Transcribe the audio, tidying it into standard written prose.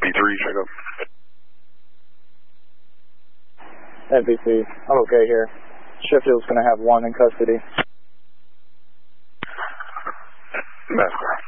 B3, check up. NBC, I'm okay here. Sheffield's going to have one in custody. That's correct.